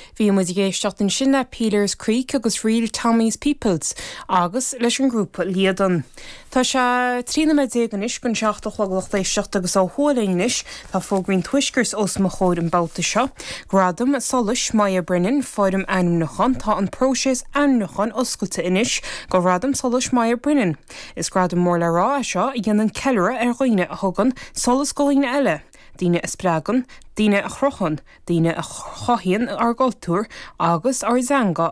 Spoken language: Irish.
Bhí muid géisteachtain sin le Peelers Creek agus Real Tommy's Peoples agus leis an grúpa Líadan. Tá se trína me déganis gon seachta chloglacht éisteachta agus á hóilainis tá fógrainn tuisgurs os mo chóir an bouta seo. Gradam solis Maya Brennan fáidm anúnachan tá an próséis anúnachan oscailte inis go radam solis Maya Brennan. Is gradam mór le rá seo i gceann ceilre roioine a thugan solas goine eile. Díine is spreagan, díine a chrochan, díine a chohíonn ar goltúr agus ar zanga